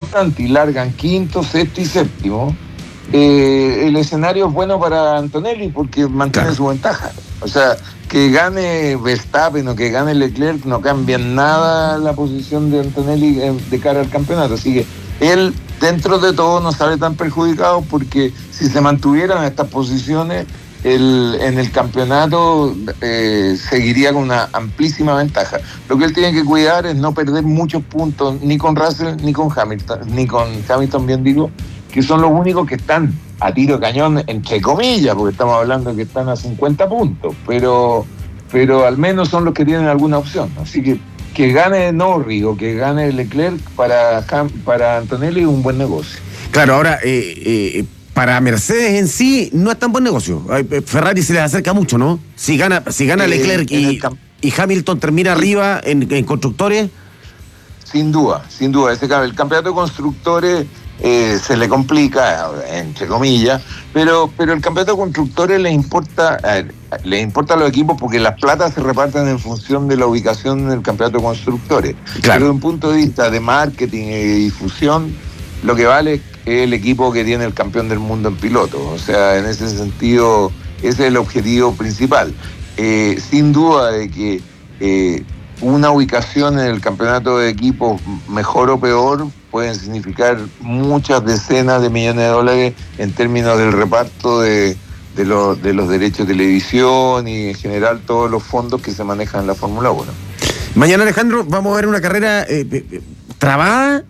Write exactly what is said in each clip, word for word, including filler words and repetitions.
importante y largan quinto, sexto y séptimo, eh, el escenario es bueno para Antonelli porque mantiene claro. su ventaja. O sea, que gane Verstappen o que gane Leclerc no cambia en nada la posición de Antonelli de cara al campeonato. Así que él, dentro de todo, no sale tan perjudicado porque si se mantuvieran estas posiciones, el, en el campeonato eh, seguiría con una amplísima ventaja. Lo que él tiene que cuidar es no perder muchos puntos, ni con Russell, ni con Hamilton, ni con Hamilton, bien digo, que son los únicos que están a tiro de cañón, entre comillas, porque estamos hablando de que están a cincuenta puntos, pero, pero al menos son los que tienen alguna opción. Así que que gane Norris o que gane Leclerc para, para Antonelli es un buen negocio. Claro, ahora, eh, eh, para Mercedes en sí no es tan buen negocio. Ferrari se les acerca mucho, ¿no? Si gana, si gana eh, Leclerc y, y Hamilton termina sí. arriba en, en constructores. Sin duda, sin duda. Ese, el campeonato de constructores eh, se le complica, entre comillas, pero, pero el campeonato de constructores le importa, eh, le importa a los equipos porque las platas se reparten en función de la ubicación en el campeonato de constructores. Claro. Pero desde un punto de vista de marketing y difusión, lo que vale es el equipo que tiene el campeón del mundo en piloto. O sea, en ese sentido, ese es el objetivo principal. Eh, sin duda de que eh, una ubicación en el campeonato de equipos mejor o peor pueden significar muchas decenas de millones de dólares en términos del reparto de, de, lo, de los derechos de televisión y en general todos los fondos que se manejan en la Fórmula uno. Mañana, Alejandro, vamos a ver una carrera eh, eh, trabada.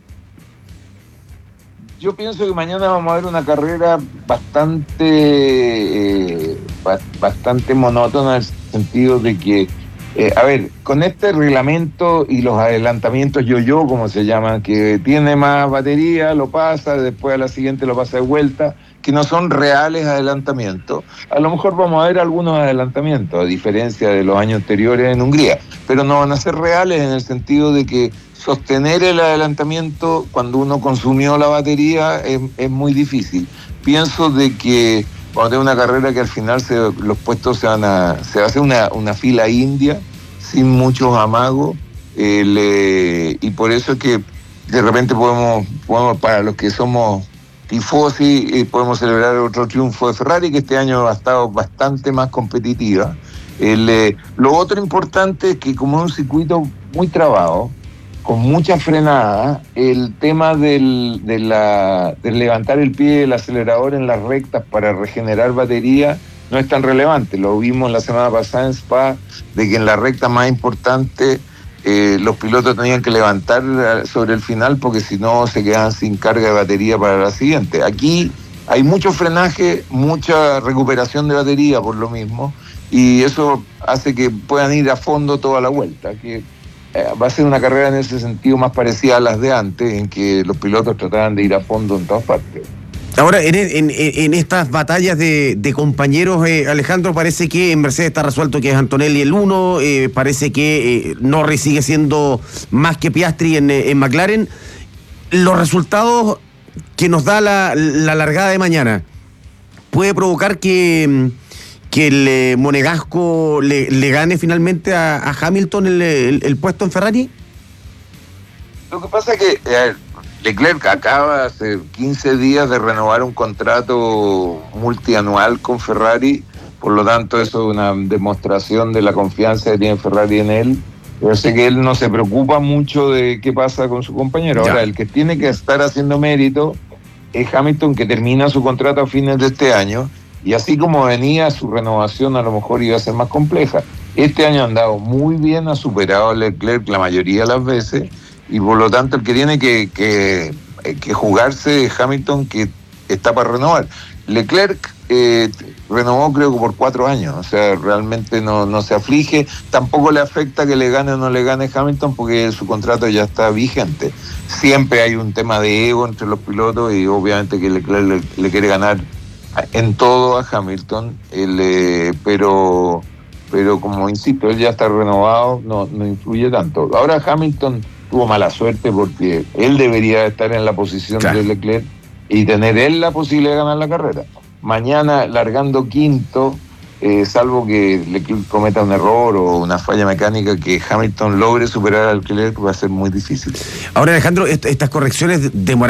Yo pienso que mañana vamos a ver una carrera bastante eh, bastante monótona en el sentido de que Eh, a ver, con este reglamento y los adelantamientos yo-yo, como se llaman, que tiene más batería, lo pasa, después a la siguiente lo pasa de vuelta, que no son reales adelantamientos. A lo mejor vamos a ver algunos adelantamientos, a diferencia de los años anteriores en Hungría, pero no van a ser reales en el sentido de que sostener el adelantamiento cuando uno consumió la batería es, es muy difícil. Pienso de que cuando hay una carrera que al final se, los puestos se van a, se hace una, una fila india sin muchos amagos eh, le, y por eso es que de repente podemos, podemos para los que somos tifosi, eh, podemos celebrar otro triunfo de Ferrari que este año ha estado bastante más competitiva. El, eh, lo otro importante es que como es un circuito muy trabado, con mucha frenada, el tema del, de la, del levantar el pie del acelerador en las rectas para regenerar batería no es tan relevante. Lo vimos la semana pasada en Spa, de que en la recta más importante eh, los pilotos tenían que levantar sobre el final porque si no se quedaban sin carga de batería para la siguiente. Aquí hay mucho frenaje, mucha recuperación de batería por lo mismo, y eso hace que puedan ir a fondo toda la vuelta, que va a ser una carrera en ese sentido más parecida a las de antes, en que los pilotos trataban de ir a fondo en todas partes. Ahora, en, en, en estas batallas de, de compañeros, eh, Alejandro, parece que en Mercedes está resuelto que es Antonelli el uno, eh, parece que eh, Norris sigue siendo más que Piastri en, en McLaren. Los resultados que nos da la, la largada de mañana, ¿puede provocar que... que el eh, monegasco le, le gane finalmente a, a Hamilton el, el, el puesto en Ferrari? Lo que pasa es que eh, Leclerc acaba hace quince días de renovar un contrato multianual con Ferrari, por lo tanto eso es una demostración de la confianza que tiene Ferrari en él. Yo sé que él no se preocupa mucho de qué pasa con su compañero. Ahora, ya. El que tiene que estar haciendo mérito es Hamilton, que termina su contrato a fines de este año. Y así como venía, su renovación a lo mejor iba a ser más compleja. Este año ha andado muy bien, ha superado a Leclerc la mayoría de las veces, y por lo tanto el que tiene que, que, que jugarse es Hamilton, que está para renovar. Leclerc eh, renovó creo que por cuatro años, o sea, realmente no, no se aflige, tampoco le afecta que le gane o no le gane Hamilton porque su contrato ya está vigente. Siempre hay un tema de ego entre los pilotos y obviamente que Leclerc le, le quiere ganar en todo a Hamilton, él, eh, pero pero como insisto, él ya está renovado, no, no influye tanto. Ahora Hamilton tuvo mala suerte porque él debería estar en la posición claro. de Leclerc y tener él la posibilidad de ganar la carrera. Mañana largando quinto, eh, salvo que Leclerc cometa un error o una falla mecánica, que Hamilton logre superar al Leclerc va a ser muy difícil. Ahora, Alejandro, est- estas correcciones demoran